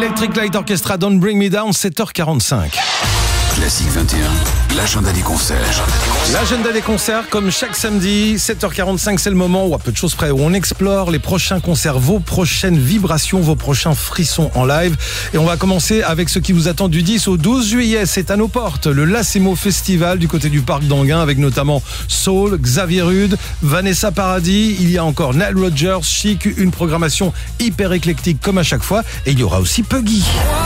Electric Light Orchestra, Don't Bring Me Down, 7h45. Classique 21, l'agenda des concerts. L'agenda des concerts, comme chaque samedi, 7h45, c'est le moment où, à peu de choses près, où on explore les prochains concerts, vos prochaines vibrations, vos prochains frissons en live. Et on va commencer avec ce qui vous attend du 10 au 12 juillet. C'est à nos portes, le Lacemo Festival du côté du parc d'Anguin, avec notamment Soul, Xavier Rude, Vanessa Paradis. Il y a encore Nile Rodgers, Chic, une programmation hyper éclectique comme à chaque fois. Et il y aura aussi Puggy.